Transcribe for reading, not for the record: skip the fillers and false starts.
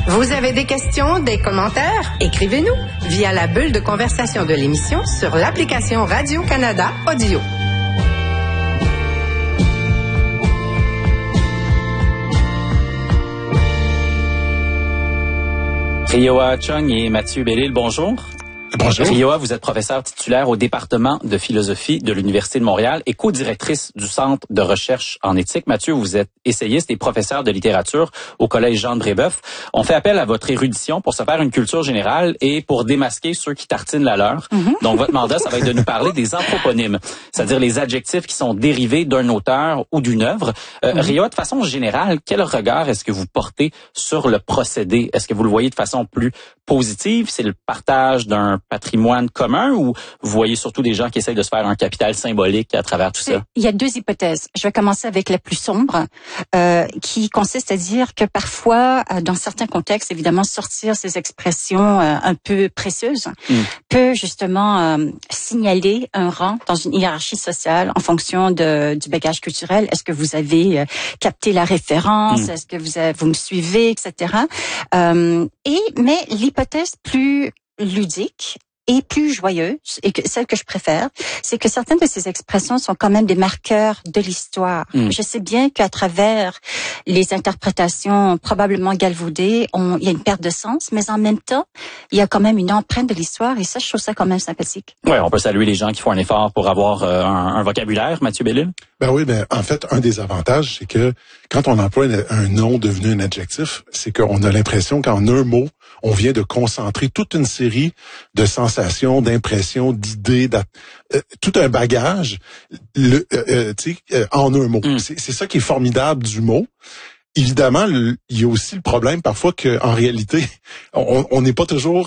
Vous avez des questions, des commentaires? Écrivez-nous via la bulle de conversation de l'émission sur l'application Radio-Canada Audio. Rioa Chung et Mathieu Bellil, bonjour. Bonjour. Rioa, vous êtes professeur titulaire au département de philosophie de l'Université de Montréal et co-directrice du Centre de recherche en éthique. Mathieu, vous êtes essayiste et professeur de littérature au Collège Jean de Brébeuf. On fait appel à votre érudition pour se faire une culture générale et pour démasquer ceux qui tartinent la leur. Donc, votre mandat, ça va être de nous parler des anthroponymes, c'est-à-dire les adjectifs qui sont dérivés d'un auteur ou d'une œuvre. Rioa, de façon générale, quel regard est-ce que vous portez sur le procédé? Est-ce que vous le voyez de façon plus positive? C'est le partage d'un patrimoine commun ou vous voyez surtout des gens qui essayent de se faire un capital symbolique à travers tout ça? Il y a deux hypothèses. Je vais commencer avec la plus sombre, qui consiste à dire que parfois, dans certains contextes, évidemment, sortir ces expressions un peu précieuses peut justement signaler un rang dans une hiérarchie sociale en fonction du bagage culturel. Est-ce que vous avez capté la référence? Est-ce que vous me suivez, etc. Mais l'hypothèse plus ludique et plus joyeuse, et celle que je préfère, c'est que certaines de ces expressions sont quand même des marqueurs de l'histoire. Je sais bien qu'à travers les interprétations probablement galvaudées, il y a une perte de sens, mais en même temps, il y a quand même une empreinte de l'histoire, et ça, je trouve ça quand même sympathique. Ouais, on peut saluer les gens qui font un effort pour avoir un vocabulaire, Mathieu Bellil. Ben oui, mais en fait, un des avantages, c'est que quand on emploie un nom devenu un adjectif, c'est qu'on a l'impression qu'en un mot, on vient de concentrer toute une série de sensations, d'impressions, d'idées, tout un bagage en un mot. C'est ça qui est formidable du mot. Évidemment, il y a aussi le problème parfois qu'en réalité, on n'est pas toujours